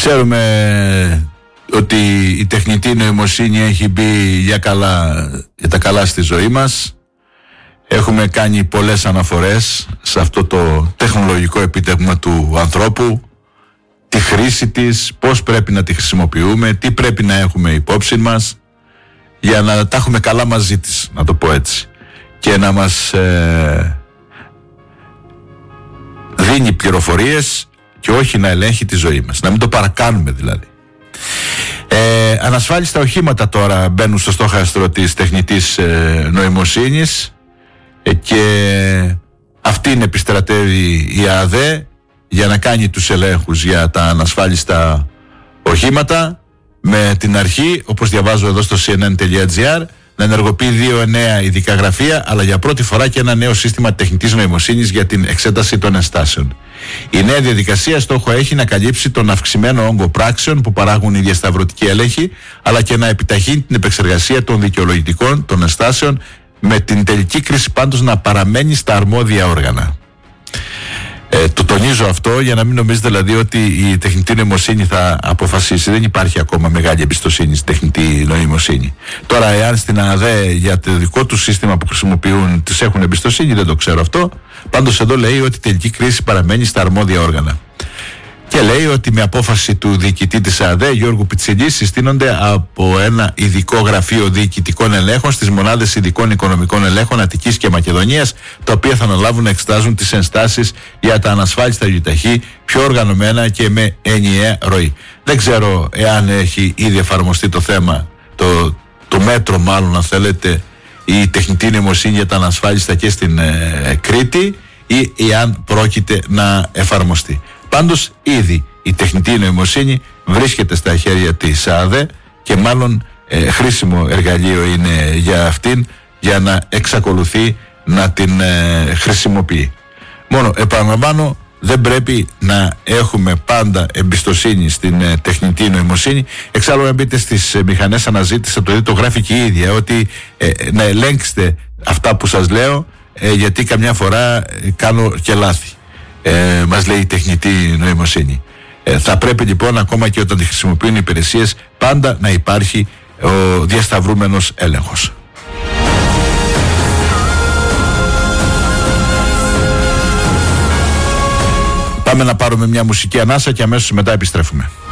Ξέρουμε ότι η τεχνητή νοημοσύνη έχει μπει για τα καλά στη ζωή μας. Έχουμε κάνει πολλές αναφορές σε αυτό το τεχνολογικό επίτευγμα του ανθρώπου, τη χρήση της, πώς πρέπει να τη χρησιμοποιούμε, τι πρέπει να έχουμε υπόψη μας για να τα έχουμε καλά μαζί της, να το πω έτσι, και να μας δίνει πληροφορίες και όχι να ελέγχει τη ζωή μας, να μην το παρακάνουμε δηλαδή. Ανασφάλιστα οχήματα τώρα μπαίνουν στο στόχαστρο της τεχνητής νοημοσύνης και αυτήν επιστρατεύει η ΑΔΕ για να κάνει τους ελέγχους για τα ανασφάλιστα οχήματα, με την αρχή, όπως διαβάζω εδώ στο cnn.gr, να ενεργοποιεί 2 νέα ειδικά γραφεία, αλλά για πρώτη φορά και ένα νέο σύστημα τεχνητής νοημοσύνης για την εξέταση των ενστάσεων. Η νέα διαδικασία στόχο έχει να καλύψει τον αυξημένο όγκο πράξεων που παράγουν οι διασταυρωτικοί έλεγχοι, αλλά και να επιταχύνει την επεξεργασία των δικαιολογητικών των ενστάσεων, με την τελική κρίση πάντως να παραμένει στα αρμόδια όργανα. Το τονίζω αυτό για να μην νομίζετε δηλαδή ότι η τεχνητή νοημοσύνη θα αποφασίσει. Δεν υπάρχει ακόμα μεγάλη εμπιστοσύνη στην τεχνητή νοημοσύνη. Τώρα, εάν στην ΑΔΕ για το δικό του σύστημα που χρησιμοποιούν τις έχουν εμπιστοσύνη, δεν το ξέρω αυτό. Πάντως εδώ λέει ότι η τελική κρίση παραμένει στα αρμόδια όργανα. Και λέει ότι με απόφαση του διοικητή της ΑΔΕ, Γιώργου Πιτσιλή, συστήνονται από ένα ειδικό γραφείο διοικητικών ελέγχων στις μονάδες ειδικών οικονομικών ελέγχων Αττικής και Μακεδονίας, τα οποία θα αναλάβουν να εξετάζουν τις ενστάσεις για τα ανασφάλιστα γιοταχή πιο οργανωμένα και με ενιαία ροή. Δεν ξέρω εάν έχει ήδη εφαρμοστεί το θέμα, το μέτρο μάλλον αν θέλετε, η τεχνητή νοημοσύνη για τα ανασφάλιστα και στην Κρήτη, ή εάν πρόκειται να εφαρμοστεί. Πάντως ήδη η τεχνητή νοημοσύνη βρίσκεται στα χέρια της ΑΔΕ και μάλλον χρήσιμο εργαλείο είναι για αυτήν, για να εξακολουθεί να την χρησιμοποιεί. Μόνο επαναλαμβάνω, δεν πρέπει να έχουμε πάντα εμπιστοσύνη στην τεχνητή νοημοσύνη. Εξάλλου, να μπείτε στις μηχανές αναζήτησης, θα το δείτε, το γράφει και η ίδια, ότι να ελέγξετε αυτά που σας λέω, γιατί καμιά φορά κάνω και λάθη. Μας λέει η τεχνητή νοημοσύνη. Θα πρέπει λοιπόν, ακόμα και όταν τη χρησιμοποιούν οι υπηρεσίες, πάντα να υπάρχει ο διασταυρούμενος έλεγχος. Πάμε να πάρουμε μια μουσική ανάσα και αμέσως μετά επιστρέφουμε.